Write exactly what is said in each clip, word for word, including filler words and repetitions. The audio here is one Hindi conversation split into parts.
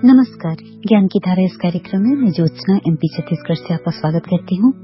नमस्कार, ज्ञान की धारा इस कार्यक्रम में मैं ज्योत्सना एमपी छत्तीसगढ़ से आपका स्वागत करती हूँ।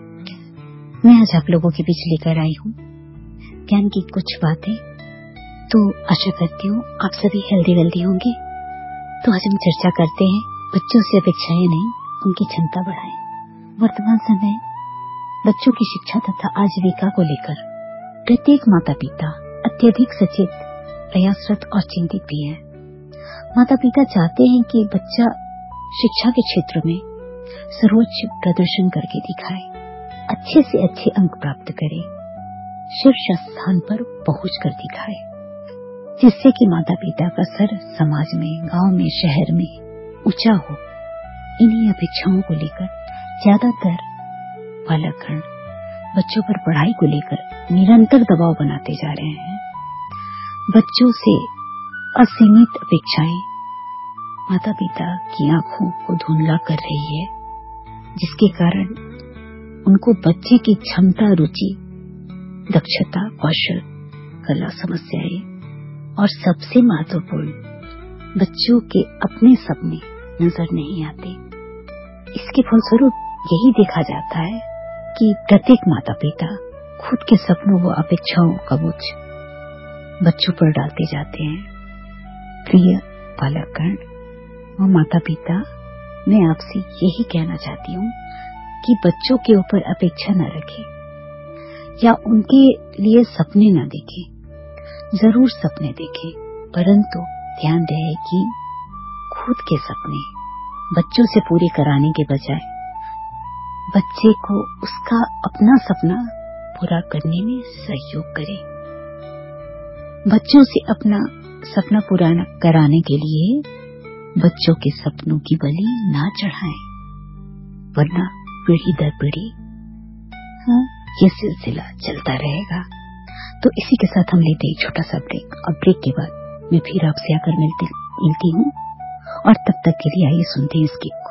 मैं आज आप लोगों के बीच लेकर आई हूँ ज्ञान की कुछ बातें। तो आशा करती हूँ आप सभी हेल्दी वेल्दी होंगे। तो आज हम चर्चा करते हैं बच्चों से अपेक्षाएं नहीं, उनकी क्षमता बढ़ाएं। वर्तमान समय बच्चों की शिक्षा तथा आजीविका को लेकर प्रत्येक माता पिता अत्यधिक सचेत, प्रयासरत और चिंतित भी है। माता पिता चाहते हैं कि बच्चा शिक्षा के क्षेत्र में सर्वोच्च प्रदर्शन करके दिखाए, अच्छे से अच्छे अंक प्राप्त करे, शीर्ष स्थान पर पहुंच कर दिखाए, जिससे कि माता पिता का सर समाज में, गांव में, शहर में ऊंचा हो। इन्हीं अपेक्षाओं को लेकर ज्यादातर बालकगण बच्चों पर पढ़ाई को लेकर निरंतर दबाव बनाते जा रहे हैं। बच्चों से असीमित अपेक्षाएं माता पिता की आंखों को धुंधला कर रही है, जिसके कारण उनको बच्चे की क्षमता, रुचि, दक्षता, कौशल, कला, समस्याएं और सबसे महत्वपूर्ण बच्चों के अपने सपने नजर नहीं आते। इसके फलस्वरूप यही देखा जाता है कि प्रत्येक माता पिता खुद के सपनों व अपेक्षाओं का बोझ बच्चों पर डालते जाते हैं। प्रिय बालकगण और माता पिता, मैं आपसे यही कहना चाहती हूँ कि बच्चों के ऊपर अपेक्षा न रखें या उनके लिए सपने न देखें। जरूर सपने देखें, परंतु ध्यान रहे कि खुद के सपने बच्चों से पूरे कराने के बजाय बच्चे को उसका अपना सपना पूरा करने में सहयोग करें। बच्चों से अपना सपना पूरा कराने के लिए बच्चों के सपनों की बलि ना चढ़ाएं, वरना पीढ़ी दर पीढ़ी हाँ, ये सिलसिला चलता रहेगा। तो इसी के साथ हम लेते हैं छोटा सा ब्रेक, और ब्रेक के बाद मैं फिर आपसे आकर मिलती मिलती हूँ और तब तक के लिए आइए सुनते हैं इसकी